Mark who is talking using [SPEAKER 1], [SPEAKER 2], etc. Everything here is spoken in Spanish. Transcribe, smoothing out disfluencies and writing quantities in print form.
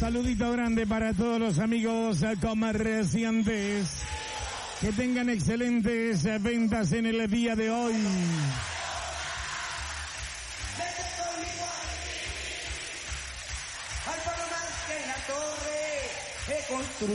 [SPEAKER 1] Saludito grande para todos los amigos comerciantes. Que tengan excelentes ventas en el día de hoy.
[SPEAKER 2] Al palo más que la torre he construido.